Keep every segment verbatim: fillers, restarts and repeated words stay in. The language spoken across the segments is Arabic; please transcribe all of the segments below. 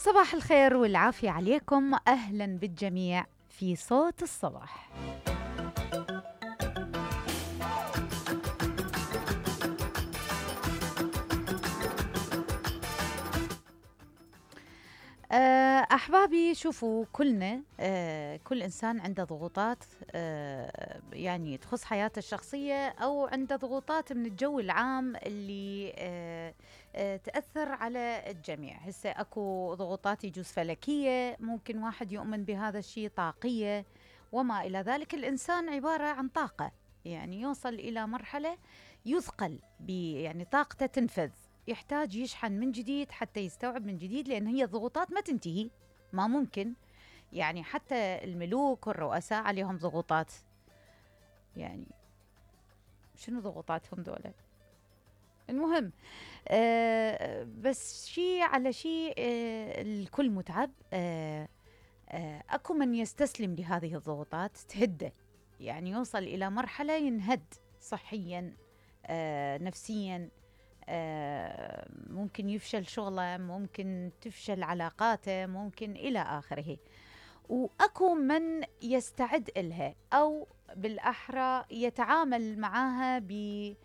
صباح الخير والعافية عليكم، أهلا بالجميع في صوت الصباح. أحبابي، شوفوا كلنا أه كل إنسان عنده ضغوطات أه يعني تخص حياته الشخصية أو عنده ضغوطات من الجو العام اللي أه أه تأثر على الجميع. هسه أكو ضغوطات يجوز فلكية، ممكن واحد يؤمن بهذا الشيء، طاقية وما إلى ذلك. الإنسان عبارة عن طاقة، يعني يوصل إلى مرحلة يثقل يعني طاقته تنفذ، يحتاج يشحن من جديد حتى يستوعب من جديد، لأن هي الضغوطات ما تنتهي، ما ممكن. يعني حتى الملوك والرؤساء عليهم ضغوطات، يعني شنو ضغوطاتهم دولة؟ المهم آه بس شيء على شيء، آه الكل متعب. آه آه أكو من يستسلم لهذه الضغوطات تهده، يعني يوصل إلى مرحلة ينهد صحيا آه نفسيا، آه ممكن يفشل شغله، ممكن تفشل علاقاته، ممكن إلى آخره. وأكو من يستعد إلها، أو بالأحرى يتعامل معها ب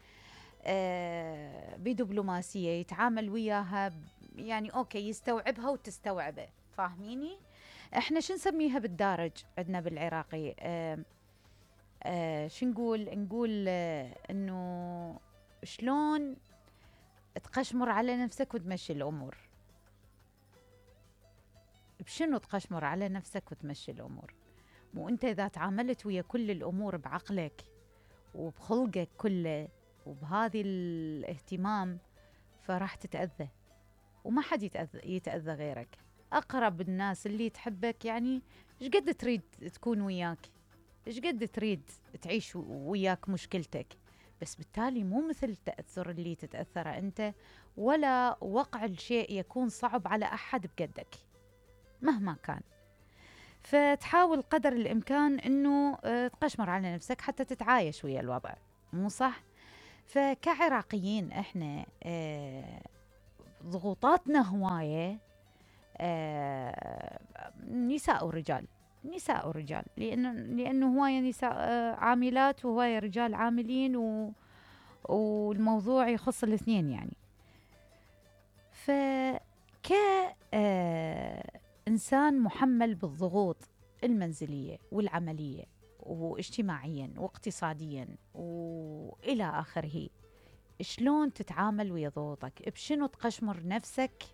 آه بدبلوماسية، يتعامل وياها يعني أوكي، يستوعبها وتستوعبه. فاهميني؟ إحنا شو نسميها بالدارج عندنا بالعراقي؟ آه آه شو نقول؟ نقول آه إنه شلون تقشمر على نفسك وتمشي الأمور. بشنو تقشمر على نفسك وتمشي الأمور؟ مو أنت إذا تعاملت ويا كل الأمور بعقلك وبخلقك كله وبهذه الاهتمام، فراح تتأذى، وما حد يتأذى, يتأذى غيرك. أقرب الناس اللي تحبك، يعني إيش قد تريد تكون وياك، إيش قد تريد تعيش وياك مشكلتك، بس بالتالي مو مثل التأثر اللي تتأثره أنت، ولا وقع الشيء يكون صعب على أحد بقدك مهما كان. فتحاول قدر الإمكان أنه تقشمر على نفسك حتى تتعايش ويا الوضع، مو صح؟ فكعراقيين إحنا ضغوطاتنا هواية، نساء ورجال، نساء ورجال، لأنه لأنه هواية نساء عاملات وهواية رجال عاملين، و والموضوع يخص الاثنين يعني. فك إنسان محمل بالضغوط المنزلية والعملية واجتماعيا واقتصاديا وإلى آخره، شلون تتعامل ويا ضغوطك؟ بشنو تقشمر نفسك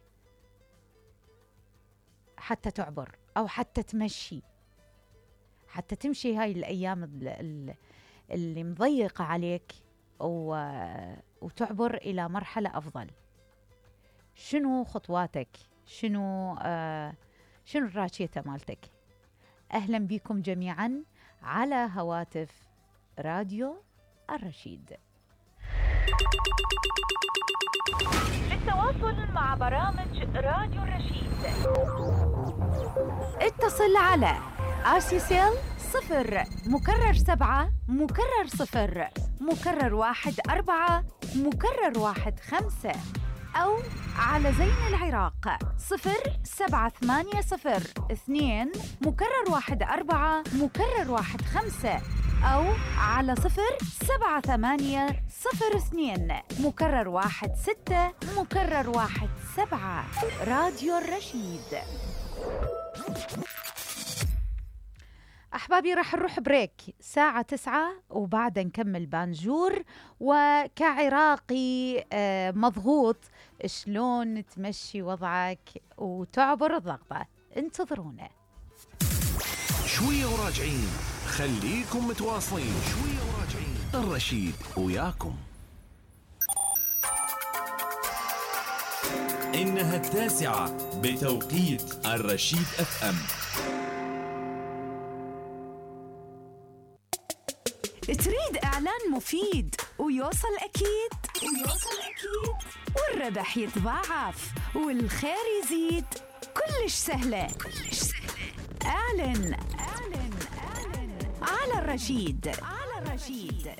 حتى تعبر، أو حتى تمشي، حتى تمشي هاي الأيام اللي مضيقة عليك وتعبر إلى مرحلة أفضل؟ شنو خطواتك؟ شنو آه شنو الراشية مالتك؟ أهلا بكم جميعا على هواتف راديو الرشيد. للتواصل مع برامج راديو الرشيد اتصل على آسيسيل صفر مكرر سبعة مكرر صفر مكرر واحد أربعة مكرر واحد خمسة، أو على زين العراق صفر سبعة ثمانية صفر اثنين مكرر واحد أربعة مكرر واحد خمسة، أو على صفر سبعة ثمانية صفر اثنين مكرر واحد ستة مكرر واحد سبعة. راديو الرشيد. أحبابي، راح نروح بريك ساعة تسعة وبعد نكمل بانجور. وكعراقي مضغوط، شلون تمشي وضعك وتعبر الضغطة؟ انتظرونا شوية وراجعين، خليكم متواصلين. شوية وراجعين، الرشيد وياكم. إنها التاسعة بتوقيت الرشيد اف ام. تريد إعلان مفيد ويوصل أكيد ويوصل أكيد والربح يتضاعف والخير يزيد؟ كلش سهلة كلش سهلة. أعلن أعلن أعلن على الرشيد على الرشيد.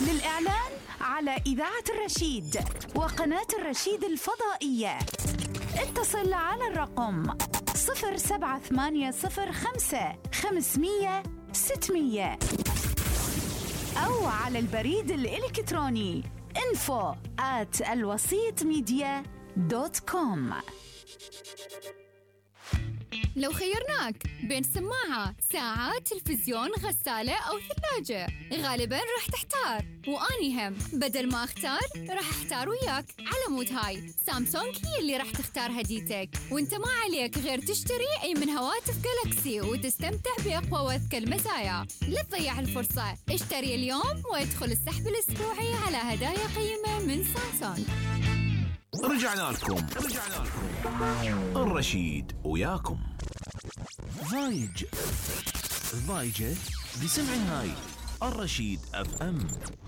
للإعلان على إذاعة الرشيد وقناة الرشيد الفضائية اتصل على الرقم صفر سبعة ثمانية صفر خمسة خمسمية ستمية أو على البريد الإلكتروني info at الوسيط ميديا دوت كوم. لو خيرناك بين سماعة، ساعة، تلفزيون، غسالة أو ثلاجة، غالباً راح تحتار، وأني هم بدل ما أختار راح أحتار وياك. على مود هاي سامسونج هي اللي راح تختار هديتك، وانت ما عليك غير تشتري أي من هواتف جالكسي وتستمتع بأقوى وأذكى المزايا. لا تضيع الفرصة، اشتري اليوم وادخل السحب الأسبوعي على هدايا قيمة من سامسونج. رجعنا لكم رجعنا لكم الرشيد وياكم. ضايج ضايجة بسمع هاي الرشيد اف ام.